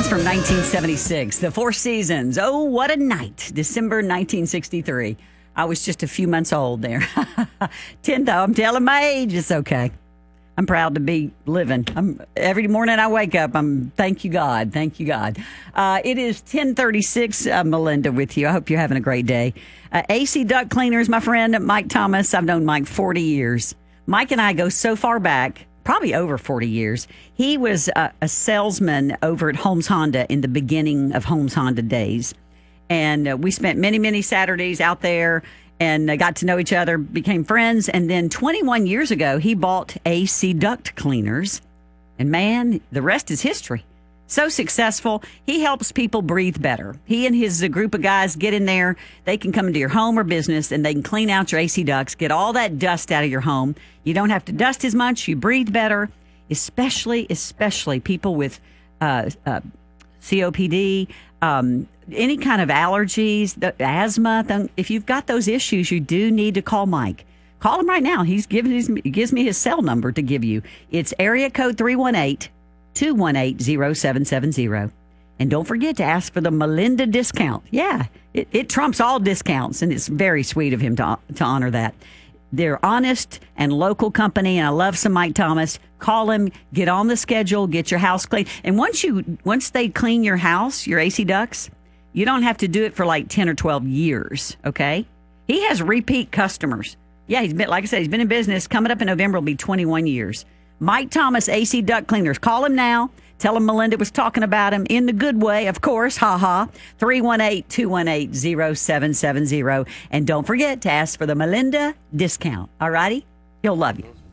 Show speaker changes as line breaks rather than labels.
is from 1976, The Four Seasons. Oh, what a night. December 1963. I was just a few months old there. I'm telling my age. It's okay. I'm proud to be living. Every morning I wake up, thank you, God. Thank you, God. It is 10:36, Melinda with you. I hope you're having a great day. AC Duct Cleaners, my friend, Mike Thomas. I've known Mike 40 years. Mike and I go so far back, probably over 40 years. He was a salesman over at Holmes Honda in the beginning of Holmes Honda days. And we spent many, many Saturdays out there and got to know each other, became friends. And then 21 years ago, he bought AC Duct Cleaners. And man, the rest is history. So successful. He helps people breathe better. He and his group of guys get in there. They can come into your home or business and they can clean out your AC ducts, get all that dust out of your home. You don't have to dust as much. You breathe better, especially people with COPD, any kind of allergies, asthma. If you've got those issues, you do need to call Mike. Call him right now. He gives me his cell number to give you. It's area code 318-218-0770. And don't forget to ask for the Melinda discount. Yeah, it trumps all discounts, and it's very sweet of him to honor that. They're honest and local company, and I love some Mike Thomas. Call him, get on the schedule, get your house clean. And once they clean your house, your AC ducts, you don't have to do it for like 10 or 12 years, okay? He has repeat customers. Yeah, he's been in business. Coming up in November will be 21 years. Mike Thomas, AC Duct Cleaners. Call him now. Tell him Melinda was talking about him in the good way, of course. Ha ha. 318-218-0770. And don't forget to ask for the Melinda discount. All righty? He'll love you.